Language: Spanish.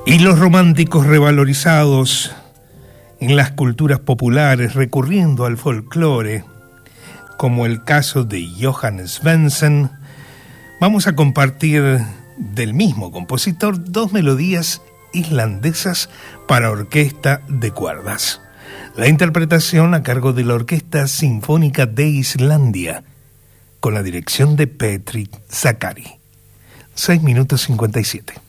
Y los románticos revalorizados en las culturas populares, recurriendo al folclore, como el caso de Johann Svensson, vamos a compartir del mismo compositor dos melodías islandesas para orquesta de cuerdas. La interpretación a cargo de la Orquesta Sinfónica de Islandia, con la dirección de Petri Sakari. 6 minutos 57.